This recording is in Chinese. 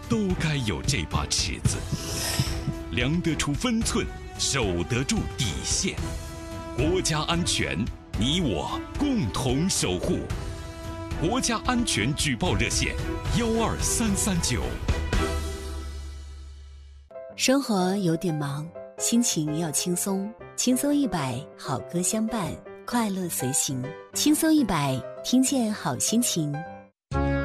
都该有这把尺子，量得出分寸，守得住底线。国家安全，你我共同守护。国家安全举报热线12339。 生活有点忙，心情要轻松，轻松100，好歌相伴，快乐随行。轻松100，听见好心情。